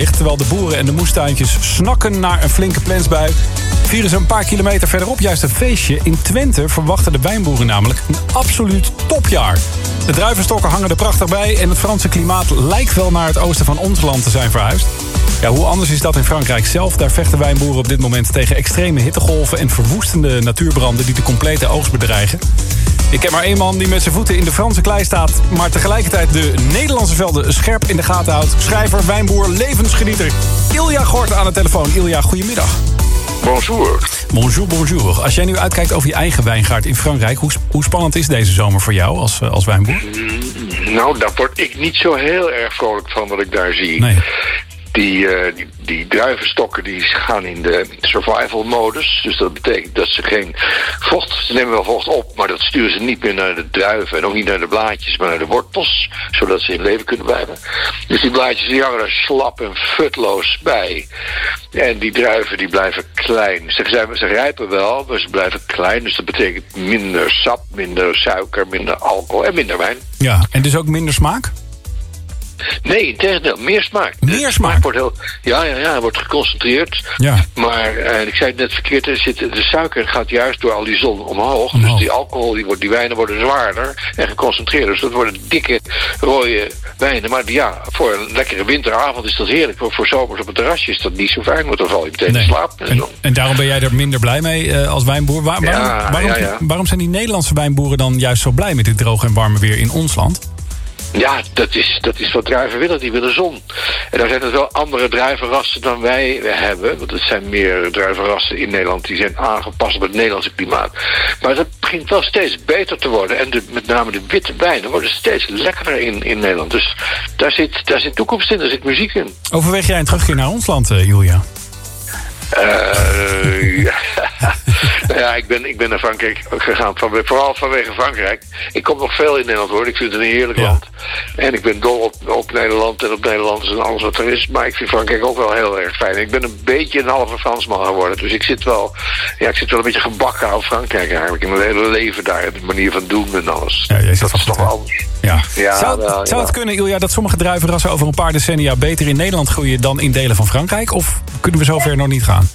Terwijl de boeren en de moestuintjes snakken naar een flinke plensbui, vieren ze een paar kilometer verderop juist een feestje. In Twente verwachten de wijnboeren namelijk een absoluut topjaar. De druivenstokken hangen er prachtig bij en het Franse klimaat lijkt wel naar het oosten van ons land te zijn verhuisd. Ja, hoe anders is dat in Frankrijk zelf? Daar vechten wijnboeren op dit moment tegen extreme hittegolven en verwoestende natuurbranden die de complete oogst bedreigen. Ik ken maar één man die met zijn voeten in de Franse klei staat, maar tegelijkertijd de Nederlandse velden scherp in de gaten houdt. Schrijver, wijnboer, levensgenieter Ilja Gort aan de telefoon. Ilja, goedemiddag. Bonjour. Bonjour, bonjour. Als jij nu uitkijkt over je eigen wijngaard in Frankrijk, hoe spannend is deze zomer voor jou als wijnboer? Nou, daar word ik niet zo heel erg vrolijk van wat ik daar zie. Nee. Die druivenstokken die gaan in de survival modus. Dus dat betekent dat ze geen vocht... Ze nemen wel vocht op, maar dat sturen ze niet meer naar de druiven. En ook niet naar de blaadjes, maar naar de wortels. Zodat ze in leven kunnen blijven. Dus die blaadjes die hangen er slap en futloos bij. En die druiven die blijven klein. Ze rijpen wel, maar ze blijven klein. Dus dat betekent minder sap, minder suiker, minder alcohol en minder wijn. Ja, en dus ook minder smaak? Nee, integendeel, meer smaak. Meer smaak? Wordt hij wordt geconcentreerd. Ja. Maar, ik zei het net verkeerd, de suiker gaat juist door al die zon omhoog. Dus die alcohol, die wijnen worden zwaarder en geconcentreerder. Dus dat worden dikke, rode wijnen. Maar ja, voor een lekkere winteravond is dat heerlijk. Voor zomers op het terrasje is dat niet zo fijn, want dan val je meteen in slaap. En daarom ben jij er minder blij mee als wijnboer. Waarom zijn die Nederlandse wijnboeren dan juist zo blij met dit droge en warme weer in ons land? Ja, dat is wat druiven willen. Die willen zon. En daar zijn het wel andere druivenrassen dan wij hebben. Want het zijn meer druivenrassen in Nederland die zijn aangepast op het Nederlandse klimaat. Maar dat begint wel steeds beter te worden. En met name de witte wijnen worden steeds lekkerder in Nederland. Dus daar zit toekomst in, daar zit muziek in. Overweeg jij een terugkeer naar ons land, Julia? Ja, ik ben naar Frankrijk gegaan, vooral vanwege Frankrijk. Ik kom nog veel in Nederland hoor, ik vind het een heerlijk land. En ik ben dol op Nederland en op Nederlanders en alles wat er is. Maar ik vind Frankrijk ook wel heel erg fijn. Ik ben een beetje een halve Fransman geworden. Dus ik zit wel een beetje gebakken aan Frankrijk eigenlijk. In mijn hele leven daar, de manier van doen en alles. Ja, dat is toch wel anders. Ja. Zou het kunnen, Ilja, dat sommige druivenrassen over een paar decennia beter in Nederland groeien dan in delen van Frankrijk? Of kunnen we zover nog niet gaan?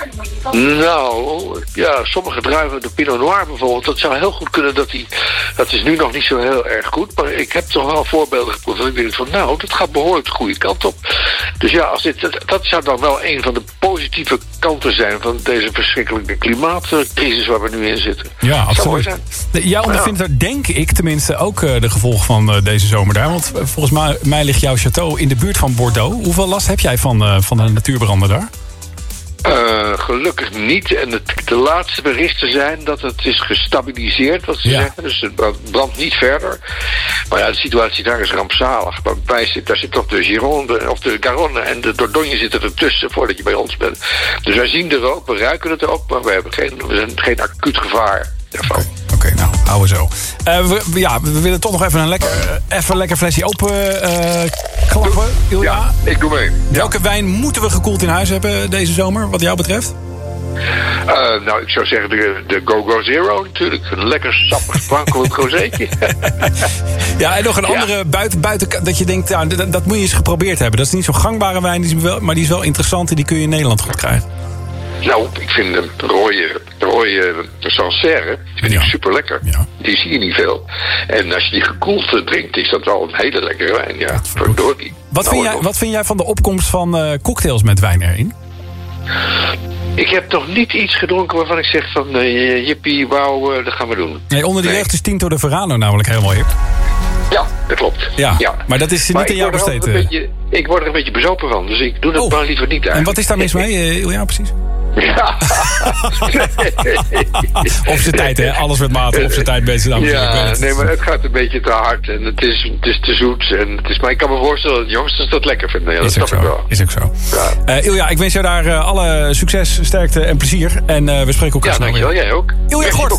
Nou, ja, sommige druiven, de Pinot Noir bijvoorbeeld, dat zou heel goed kunnen dat is nu nog niet zo heel erg goed, maar ik heb toch wel voorbeelden geproefd. Ik denk van, nou, dat gaat behoorlijk de goede kant op. Dus ja, dat zou dan wel een van de positieve kanten zijn van deze verschrikkelijke klimaatcrisis waar we nu in zitten. Ja, absoluut. Jij ondervindt er, denk ik, tenminste ook de gevolgen van deze zomer daar. Want volgens mij ligt jouw château in de buurt van Bordeaux. Hoeveel last heb jij van de natuurbranden daar? Gelukkig niet. En de laatste berichten zijn dat het is gestabiliseerd, wat ze zeggen. Dus het brandt niet verder. Maar ja, de situatie daar is rampzalig. Maar daar zit toch de Gironde, of de Garonne en de Dordogne zitten ertussen voordat je bij ons bent. Dus wij zien er ook, we ruiken het ook, maar we zijn geen acuut gevaar daarvan. Oké, nou, houden we zo. We willen toch nog even een lekker flesje open klappen. Ja, ik doe mee. Welke wijn moeten we gekoeld in huis hebben deze zomer, wat jou betreft? Nou, ik zou zeggen de Go Zero natuurlijk. Een lekker sappig, sprankelend rozeetje. Ja, en nog een andere buiten dat je denkt, dat moet je eens geprobeerd hebben. Dat is niet zo'n gangbare wijn, maar die is wel interessant en die kun je in Nederland goed krijgen. Nou, ik vind de rode Sancerre vind ik super lekker. Ja. Die zie je niet veel. En als je die gekoeld drinkt, is dat wel een hele lekkere wijn. Ja, verdorie. Wat vind jij van de opkomst van cocktails met wijn erin? Ik heb nog niet iets gedronken waarvan ik zeg van jippie, wauw, dat gaan we doen. Nee, onder die jeugd is Tinto de Verano namelijk helemaal hip. Ja, dat klopt. Ja. Maar dat is niet in jouw besteed. Ik word er een beetje bezopen van, dus ik doe dat maar liever niet eigenlijk. En wat is daar mis mee? Ja, precies. Ja. Op zijn tijd, hè? Alles met mate, op zijn tijd, mensen. Maar het gaat een beetje te hard en het is te zoet. Maar ik kan me voorstellen dat de jongsters dat lekker vinden. Ja, dat snap ik wel. Is ook zo. Ja. Ilja, ik wens jou daar alle succes, sterkte en plezier. En we spreken elkaar snel weer. Dankjewel, jij ook. Ilja Gort.